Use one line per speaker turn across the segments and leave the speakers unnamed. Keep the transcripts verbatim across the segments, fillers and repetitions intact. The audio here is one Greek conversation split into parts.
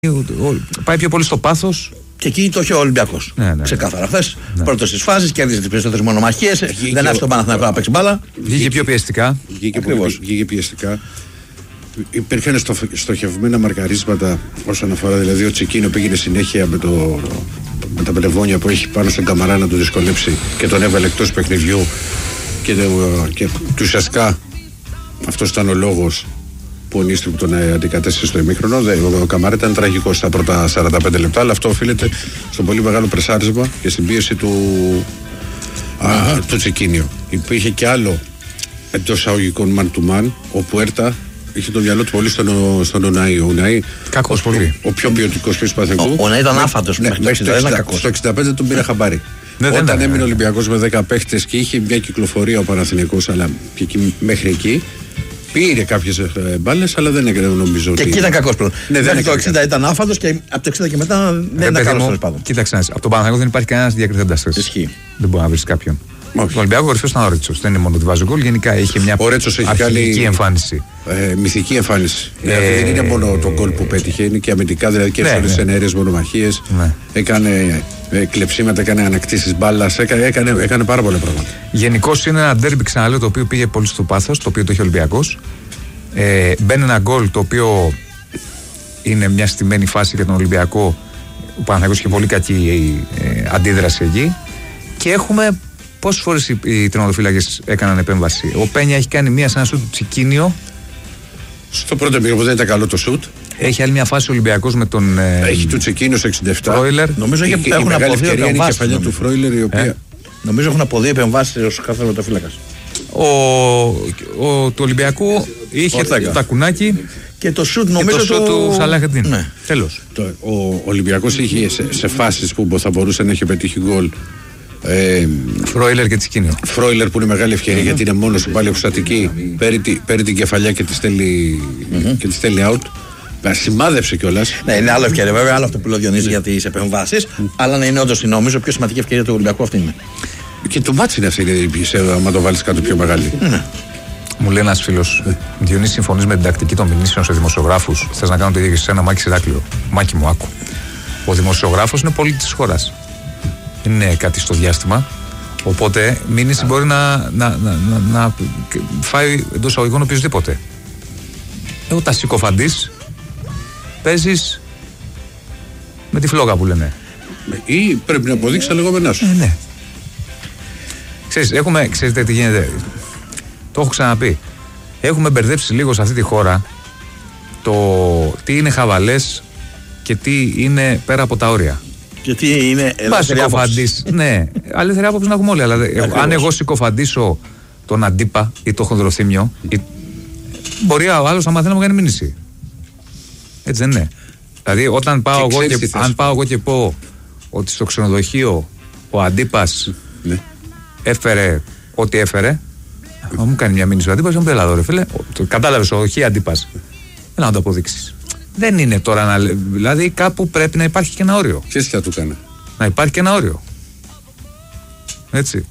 Πάει πιο πολύ στο πάθος.
Και εκεί το είχε ο Ολυμπιακός. Ναι, ναι, ξεκάθαρα. Χθες ναι. Πρώτος στις φάσεις, κέρδισε τις περισσότερες μονομαχίες. Δεν άφησε τον Παναθηναϊκό να παίξει μπάλα.
Βγήκε πιο πιεστικά.
Βγήκε πιεστικά. Υπήρχαν στο, στοχευμένα μαρκαρίσματα όσον αφορά, δηλαδή ο Τσικίνο πήγαινε συνέχεια με, το, με τα πελευόνια που έχει πάνω στον Καμαρά να του δυσκολέψει και τον έβαλε εκτός παιχνιδιού και, και, και ουσιαστικά αυτός ήταν ο λόγος που ο Νίστρου τον αντικατέστησε στο ημίχρονο. Ο Καμαρά ήταν τραγικός στα πρώτα σαράντα πέντε λεπτά, αλλά αυτό οφείλεται στο πολύ μεγάλο πρεσάρισμα και στην πίεση του, α, του Τσικίνιο. Υπήρχε και άλλο εντός εισαγωγικών man to man, όπου έρτα είχε το μυαλό του πολύ στον, στον Ονάη. Ο Ονάη,
κακός πολύ.
Ο, ο πιο ποιοτικός παίκτης του Παναθηναϊκού.
Ο Ονάη ήταν άφαντος.
Ναι, μέχρι το, εξήντα, στο εξήντα πέντε τον πήρε χαμπάρι. Ναι, όταν δεν έμεινε ο Ολυμπιακός με δέκα παίχτες και είχε μια κυκλοφορία ο Παναθηναϊκός, αλλά και εκεί, μέχρι εκεί πήρε κάποιες μπάλες, αλλά δεν έκανε νομίζω.
Και εκεί ήταν κακός πλέον. Ναι, μέχρι το εξήντα ήταν άφαντος και από το εξήντα και μετά δεν ήταν καλός.
Κοίταξε, από τον Παναθηναϊκό δεν υπάρχει κανένας διακριθέντας.
Ισχύει.
Δεν μπορεί να βρει κάποιον. Το Ολυμπιακό κορυφαίο ήταν ο Ρέτσος. Δεν είναι μόνο ότι βάζει γκολ, γενικά είχε μια αρχική εμφάνιση.
Ε, μυθική εμφάνιση. Ε, δηλαδή δεν είναι μόνο το γκολ που πέτυχε, είναι και αμυντικά, δηλαδή και έσωρε σε ενέργειες μονομαχίες. Ναι. Έκανε ε, κλεψίματα, έκανε ανακτήσεις μπάλας, έκανε, έκανε, έκανε πάρα πολλά πράγματα.
Γενικώς είναι ένα ντέρμπι, ξαναλέω, το οποίο πήγε πολύ στο πάθος, το οποίο το είχε ο Ολυμπιακός. Ε, μπαίνει ένα γκολ το οποίο είναι μια στημένη φάση για τον Ολυμπιακό. Ο Παναθηναϊκός είχε πολύ κακή ε, αντίδραση εκεί. Και έχουμε. Πόσες φορές οι, οι τερματοφύλακες έκαναν επέμβαση? Ο Πένια έχει κάνει μία σε ένα σουτ του Τσικίνιο.
Στο πρώτο μήνα που δεν ήταν καλό το σουτ.
Έχει άλλη μια φάση ο Ολυμπιακός με τον.
Έχει του Τσικίνιο στο εξήντα επτά.
Φρόιλερ.
Νομίζω έχει, η, έχουν αποδεί επεμβάσεις.
Η κεφαλιά του Φρόιλερ η οποία. Ε?
Νομίζω έχουν αποδεί επεμβάσεις ως κάθε τερματοφύλακας.
Ο, ο, του Ολυμπιακού είχε τα κουνάκι.
Και το σουτ νομίζω
το σουτ του Σαλάχετιν.
Ναι.
Τέλος.
Ο Ολυμπιακός είχε σε, σε φάσεις που θα μπορούσε να έχει πετύχει γκολ. Ε,
Φρόιλερ και Τσικίνιο.
Φρόιλερ που είναι μεγάλη ευκαιρία mm-hmm. γιατί είναι μόνος του, πάλι οξυστατική. Παίρνει, παίρνει την κεφαλιά και τη στέλνει, mm-hmm. και τη στέλνει out. Σημάδεψε κιόλας.
Ναι, είναι άλλο ευκαιρία βέβαια, άλλο αυτό που λέω Διονύση για τις επεμβάσεις. Mm-hmm. Αλλά να είναι όντως νομίζω πιο σημαντική ευκαιρία του Ολυμπιακού αυτή είναι.
Και του μάτς είναι αυτή, άμα το βάλεις κάτω πιο μεγάλη.
Mm-hmm.
Μου λέει ένας φίλος, Διονύση, συμφωνείς με την τακτική των μηνύσεων σε δημοσιογράφους? Θες να κάνω το ίδιο και σε ένα Μάκη Ηράκλειο? Μάκη μου, άκου. Ο δημοσιογράφος είναι πολίτης της χώρας. Είναι κάτι στο διάστημα. Οπότε μήνυση μπορεί να, να, να, να, να φάει εντός αγωγικών οποιοδήποτε. Εγώ τα συκοφαντής παίζεις με τη φλόγα που λένε.
Ή πρέπει να αποδείξεις τα λεγόμενά σου.
Ε, ναι. Ξέρεις, έχουμε, ξέρετε τι γίνεται. Το έχω ξαναπεί. Έχουμε μπερδέψει λίγο σε αυτή τη χώρα το τι είναι χαβαλές και τι είναι πέρα από τα όρια.
Και τι είναι ελεύθερη άποψη.
Ναι, ελεύθερη άποψη να έχουμε όλοι. Αλλά αν εγώ συκοφαντήσω τον αντίπα ή το χονδροθύμιο, ή... μπορεί ο άλλος να μάθει να μου κάνει μήνυση. Έτσι δεν είναι? Δηλαδή, όταν πάω εγώ και, αν πάω εγώ και πω ότι στο ξενοδοχείο ο αντίπας ναι. έφερε ό,τι έφερε, αν μου κάνει μια μήνυση ο αντίπας, μου πει έλα ρε φίλε, κατάλαβες, ο χι αντίπας. Έλα να το αποδείξεις. Δεν είναι τώρα να λέει. Δηλαδή κάπου πρέπει να υπάρχει και ένα όριο.
Ξέρεις τι θα του κάνει?
Να υπάρχει και ένα όριο. Έτσι.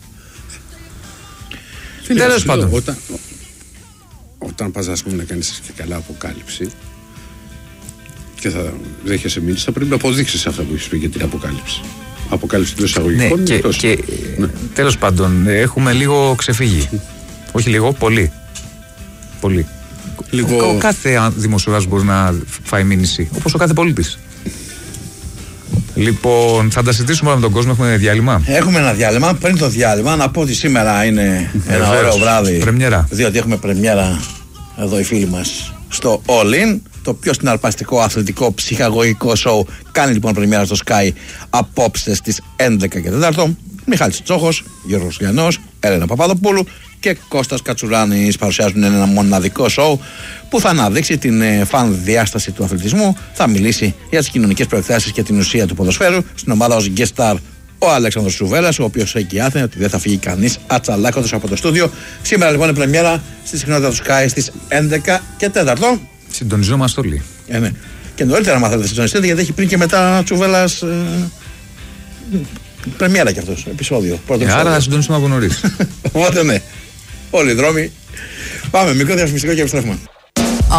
Τέλος πάντων.
Όταν, όταν πας ας πούμε να κάνεις και καλά αποκάλυψη και θα δέχεσαι μήνυση, θα πρέπει να αποδείξεις αυτά που έχεις πει για την αποκάλυψη. Αποκάλυψη των εισαγωγικών.
Ναι, και, και ναι. Τέλος πάντων έχουμε λίγο ξεφύγει. Όχι λίγο, πολύ. Πολύ. Λίγο... Ο κάθε δημοσιογράφος μπορεί να φάει μήνυση, όπως ο κάθε πολίτης. Λοιπόν, θα τα συζητήσουμε όλα με τον κόσμο. Έχουμε διάλειμμα.
Έχουμε ένα διάλειμμα. Πριν το διάλειμμα, να πω ότι σήμερα είναι ένα ωραίο βράδυ.
Πρεμιέρα.
Διότι έχουμε πρεμιέρα εδώ οι φίλοι μας στο All In. Το πιο συναρπαστικό αθλητικό ψυχαγωγικό σοου κάνει λοιπόν πρεμιέρα στο Sky απόψε στις έντεκα και τέσσερα. Μιχάλης Τσόχος, Γιώργος Γιαννός, Έλενα Παπαδοπούλου και Κώστας Κατσουράνης παρουσιάζουν ένα μοναδικό σοου που θα αναδείξει την φαν διάσταση του αθλητισμού, θα μιλήσει για τις κοινωνικές προεκτάσεις και την ουσία του ποδοσφαίρου. Στην ομάδα ως guest star ο Αλέξανδρος Σουβέλλας, ο οποίος εγγυάται ότι δεν θα φύγει κανείς ατσαλάκωτος από το στούντιο. Σήμερα λοιπόν είναι πρεμιέρα στη συχνότητα του Sky στις έντεκα και τέσσερα.
Συντονιζόμαστε όλοι.
Ε, ναι. Και νωρίτερα μάθατε συντονιστείτε, γιατί έχει πριν και μετά Τσουβέλλας. Ε, πρεμιέρα κι αυτός, επεισόδιο.
Ε, άρα θα συντονιστούμε από νωρίς.
Οπότε ναι. Όλοι οι δρόμοι. Πάμε, μικρό διαφημιστικό και επιστρέφουμε.